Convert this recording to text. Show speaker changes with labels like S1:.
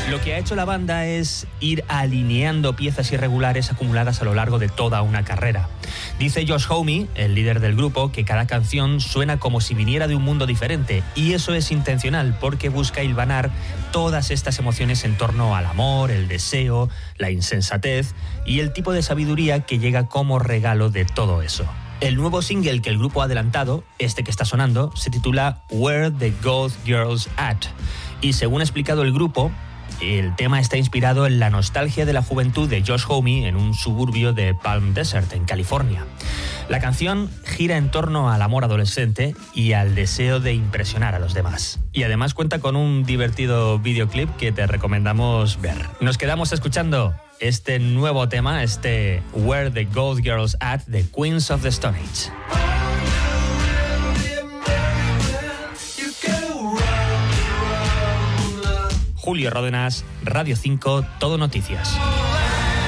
S1: Lo que ha hecho la banda es ir alineando piezas irregulares acumuladas a lo largo de toda una carrera. Dice Josh Homme, el líder del grupo, que cada canción suena como si viniera de un mundo diferente, y eso es intencional porque busca hilvanar todas estas emociones en torno al amor, el deseo, la insensatez y el tipo de sabiduría que llega como regalo de todo eso. El nuevo single que el grupo ha adelantado, este que está sonando, se titula Where the Goth Girls At, y según ha explicado el grupo, el tema está inspirado en la nostalgia de la juventud de Josh Homme en un suburbio de Palm Desert, en California. La canción gira en torno al amor adolescente y al deseo de impresionar a los demás. Y además cuenta con un divertido videoclip que te recomendamos ver. Nos quedamos escuchando este nuevo tema, este Where the Goth Girls At, de Queens of the Stone Age. Julio Ródenas, Radio 5, Todo Noticias.